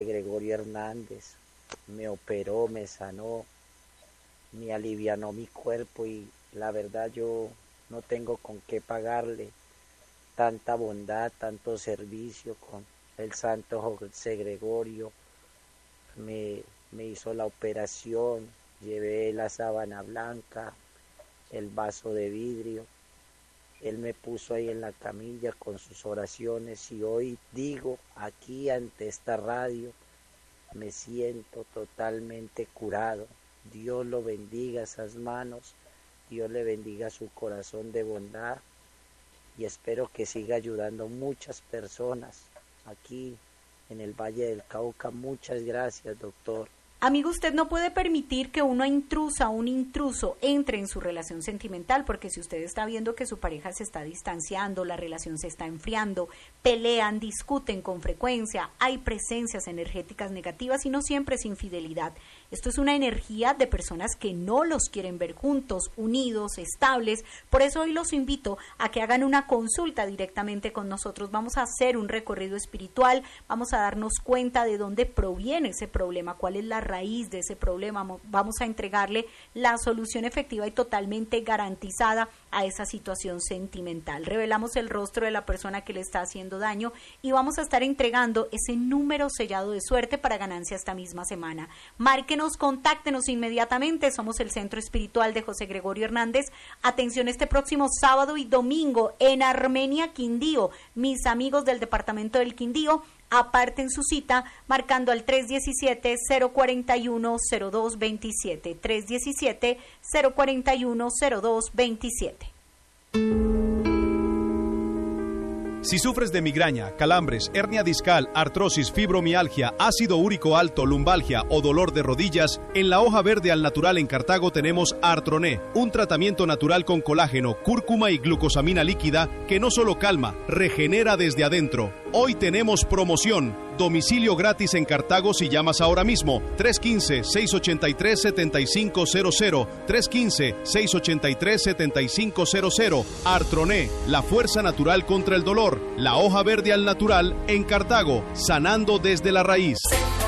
Gregorio Hernández. Me operó, me sanó, me alivianó mi cuerpo y la verdad yo no tengo con qué pagarle tanta bondad, tanto servicio con el santo José Gregorio. Me hizo la operación, llevé la sábana blanca, el vaso de vidrio. Él me puso ahí en la camilla con sus oraciones y hoy digo aquí ante esta radio, me siento totalmente curado. Dios lo bendiga esas manos, Dios le bendiga su corazón de bondad y espero que siga ayudando muchas personas aquí en el Valle del Cauca. Muchas gracias, doctor. Amigo, usted no puede permitir que una intrusa o un intruso entre en su relación sentimental, porque si usted está viendo que su pareja se está distanciando, la relación se está enfriando, pelean, discuten con frecuencia, hay presencias energéticas negativas y no siempre es infidelidad. Esto es una energía de personas que no los quieren ver juntos, unidos, estables. Por eso hoy los invito a que hagan una consulta directamente con nosotros. Vamos a hacer un recorrido espiritual, vamos a darnos cuenta de dónde proviene ese problema, cuál es la raíz de ese problema. Vamos a entregarle la solución efectiva y totalmente garantizada a esa situación sentimental. Revelamos el rostro de la persona que le está haciendo daño y vamos a estar entregando ese número sellado de suerte para ganancia esta misma semana. Márquenos, contáctenos inmediatamente. Somos el Centro Espiritual de José Gregorio Hernández. Atención, este próximo sábado y domingo en Armenia, Quindío. Mis amigos del departamento del Quindío, aparten su cita marcando al 317-041-0227, 317-041-0227. Si sufres de migraña, calambres, hernia discal, artrosis, fibromialgia, ácido úrico alto, lumbalgia o dolor de rodillas, en la hoja verde al natural en Cartago tenemos Artroné, un tratamiento natural con colágeno, cúrcuma y glucosamina líquida que no solo calma, regenera desde adentro. Hoy tenemos promoción. Domicilio gratis en Cartago si llamas ahora mismo. 315-683-7500. 315-683-7500. Artroné, la fuerza natural contra el dolor. La hoja verde al natural en Cartago, sanando desde la raíz.